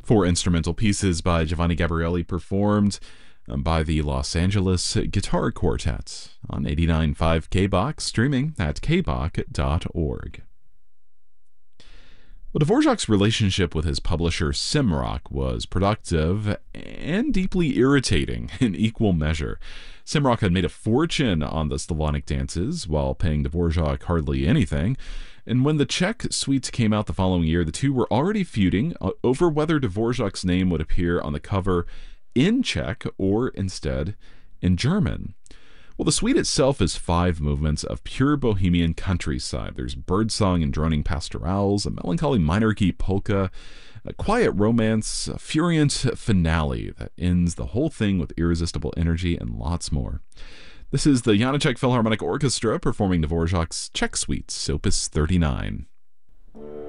Four instrumental pieces by Giovanni Gabrieli performed by the Los Angeles Guitar Quartet on 89.5 KBOX, streaming at kbok.org. Well, Dvorak's relationship with his publisher Simrock was productive and deeply irritating in equal measure. Simrock had made a fortune on the Slavonic dances while paying Dvorak hardly anything, and when the Czech suites came out the following year, the two were already feuding over whether Dvorak's name would appear on the cover in Czech or instead in German. Well, the suite itself is 5 movements of pure Bohemian countryside. There's birdsong and droning pastorals, a melancholy minor key polka, a quiet romance, a furiant finale that ends the whole thing with irresistible energy, and lots more. This is the Janáček Philharmonic Orchestra performing Dvorak's Czech Suites, Opus 39.